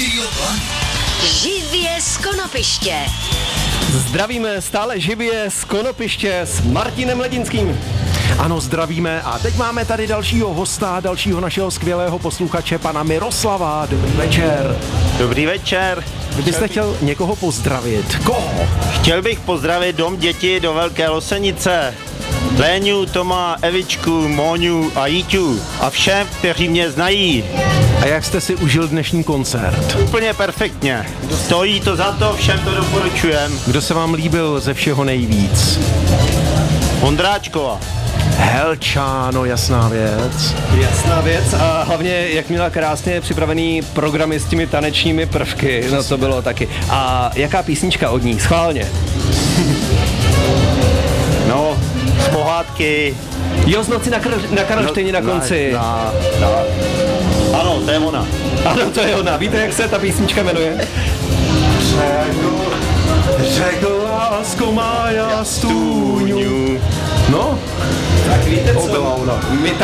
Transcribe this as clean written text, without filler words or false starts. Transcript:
Živě z Konopiště. Zdravíme stále živě z Konopiště s Martinem Ledinským. Ano, zdravíme a teď máme tady dalšího hosta, dalšího našeho skvělého posluchače, pana Miroslava. Dobrý večer. Dobrý večer. Kdybyste chtěl někoho pozdravit, koho? Chtěl bych pozdravit Dom děti do Velké Losenice. Léňu, Toma, Evičku, Móňu a Jíťu a všem, kteří mě znají. A jak jste si užil dnešní koncert? Úplně perfektně. Stojí to za to, všem to doporučujem. Kdo se vám líbil ze všeho nejvíc? Ondráčkova. Helčáno, jasná věc. Jasná věc a hlavně jak měla krásně připravený programy s těmi tanečními prvky, no to bylo taky. A jaká písnička od ní? Schválně. No, z pohádky. Jo, z noci na Karlštejně na konci. Ano, to je ona. Ano, to je ona. Víte, jak se ta písnička jmenuje? Řekl lásko má já stůňu. No, Tak víte to byla ona. My